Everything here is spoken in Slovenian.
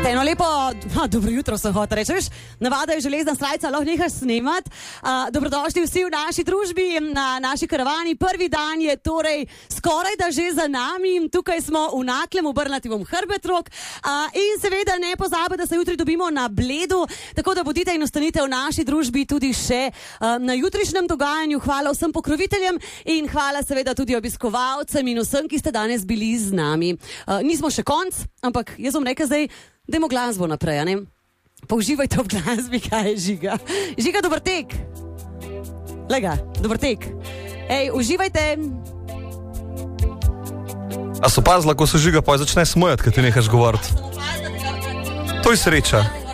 eno lepo, dobro jutro se hoče reči, navada je železna srajca, lahko nehaš snemati. Dobrodošli vsi v naši družbi, na naši karavani. Prvi dan je torej skoraj da že za nami. Tukaj smo v Naklem, obrnati bom hrbet rok. In seveda ne pozabite, da se jutri dobimo na Bledu, tako da bodite in ostanite v naši družbi tudi še na jutrišnjem dogajanju. Hvala vsem pokroviteljem in hvala seveda tudi obiskovalcem in vsem, ki ste danes bili z nami. Nismo še konc, ampak jaz bom rekel zdaj, dajmo glasbo naprej, ne? Použivajte v glasbi, kaj je Žiga. Žiga, dober tek. Lega, dober tek. Ej, uživajte. A so opazila, ko se Žiga pa začne smejati, kad ti nehaš govoriti? To je sreča.